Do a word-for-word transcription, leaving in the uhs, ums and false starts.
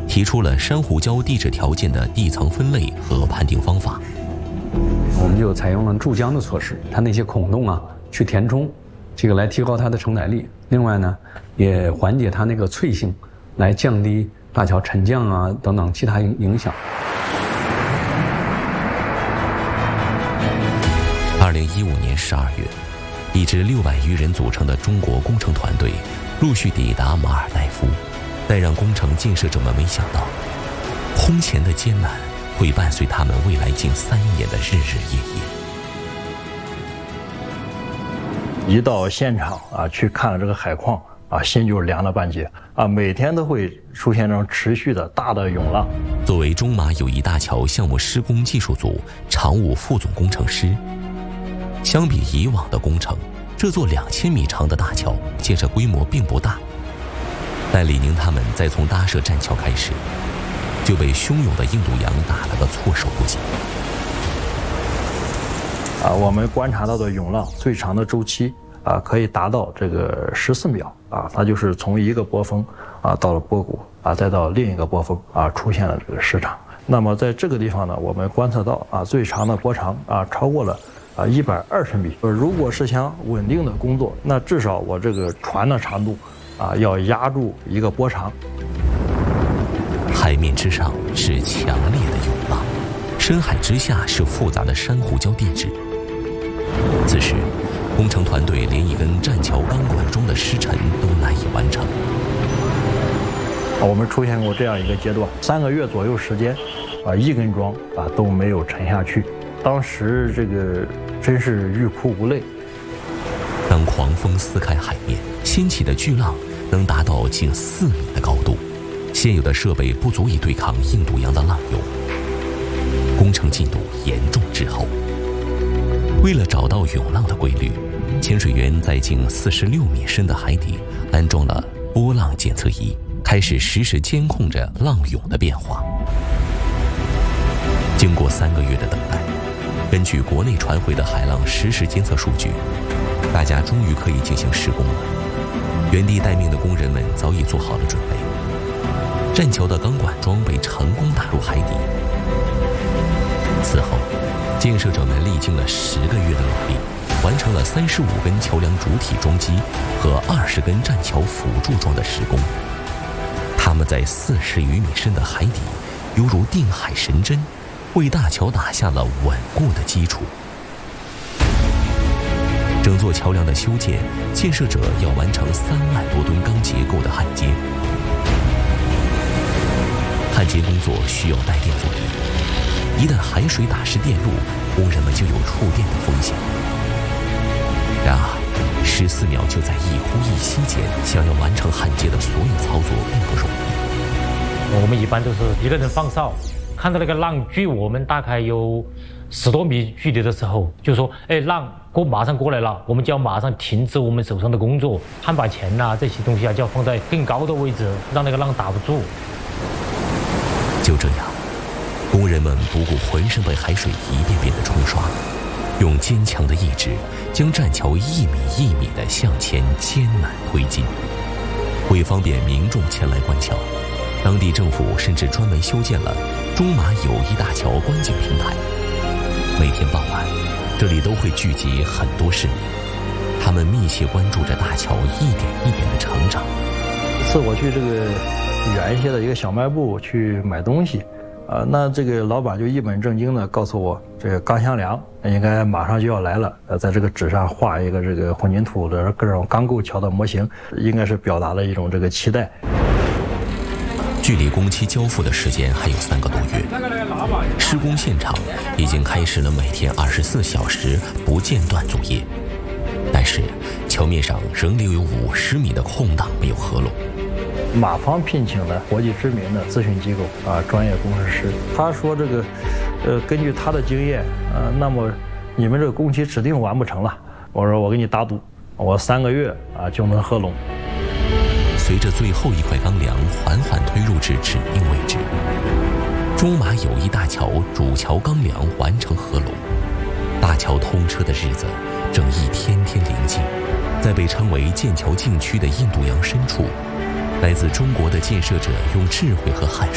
提出了珊瑚礁地质条件的地层分类和判定方法。 我们就采用了注浆的措施，它那些孔洞啊去填充，这个来提高它的承载力。另外呢，也缓解它那个脆性，来降低大桥沉降啊等等其他影响。 二零一五年十二月，一支六百余人组成的中国工程团队陆续抵达马尔代夫，但让工程建设者们没想到，空前的艰难会伴随他们未来近三年的日日夜夜。一到现场啊，去看了这个海况啊，心就凉了半截啊！每天都会出现这种持续的大的涌浪。 作为中马友谊大桥项目施工技术组常务副总工程师，相比以往的工程，这座两千米长的大桥建设规模并不大，但李宁他们在从搭设栈桥开始，就被汹涌的印度洋打了个措手不及。 啊，我们观察到的涌浪最长的周期啊，可以达到这个十四秒啊，它就是从一个波峰啊到了波谷啊，再到另一个波峰啊出现了这个失常。那么在这个地方呢，我们观测到啊最长的波长啊超过了啊一百二十米。如果是想稳定的工作，那至少我这个船的长度啊要压住一个波长。 海面之上是强烈的涌浪，深海之下是复杂的珊瑚礁地质。此时，工程团队连一根栈桥钢管桩的施沉都难以完成。 我们出现过这样一个阶段，三个月左右时间，啊，一根桩啊都没有沉下去。当时这个真是欲哭无泪。 当狂风撕开海面，掀起的巨浪能达到近四米的高度，现有的设备不足以对抗印度洋的浪涌，工程进度严重滞后。为了找到涌浪的规律，潜水员在近四十六米深的海底安装了波浪检测仪，开始实时监控着浪涌的变化。经过三个月的等待，根据国内传回的海浪实时监测数据，大家终于可以进行施工了。原地待命的工人们早已做好了准备，栈桥的钢管桩被成功打入海底。此后，建设者们历经了十个月的努力，完成了三十五根桥梁主体桩基和二十根栈桥辅助桩的施工。他们在四十余米深的海底，犹如定海神针，为大桥打下了稳固的基础。整座桥梁的修建，建设者要完成三万多吨钢结构的焊接。焊接工作需要带电作业，一旦海水打湿电路，工人们就有触电的风险。然而，十四秒就在一呼一吸间，想要完成焊接的所有操作并不容易。 我们一般都是一个人放哨，看到那个浪距我们大概有十多米距离的时候，就说：“哎，浪过马上过来了，我们就要马上停止我们手上的工作，焊把钳呐、啊、这些东西啊，就要放在更高的位置，让那个浪打不住。” 就这样，工人们不顾浑身被海水一遍遍的冲刷，用坚强的意志将栈桥一米一米地向前艰难推进。为方便民众前来观桥，当地政府甚至专门修建了中马友谊大桥观景平台。每天傍晚，这里都会聚集很多市民，他们密切关注着大桥一点一点的成长。 一次我去这个远一些的一个小卖部去买东西，啊，那这个老板就一本正经的告诉我，这个钢箱梁应该马上就要来了，呃，在这个纸上画一个这个混凝土的各种钢构桥的模型，应该是表达了一种这个期待。 距离工期交付的时间还有三个多月，施工现场已经开始了每天二十四小时不间断作业，但是桥面上仍留有五十米的空档没有合拢。 马方聘请了国际知名的咨询机构啊，专业工程师。他说这个，呃，根据他的经验，呃，那么你们这个工期指定完不成了。我说我给你打赌，我三个月啊就能合拢。 随着最后一块钢梁缓缓推入至指定位置，中马友谊大桥主桥钢梁完成合拢，大桥通车的日子正一天天临近。在被称为剑桥禁区的印度洋深处，来自中国的建设者用智慧和汗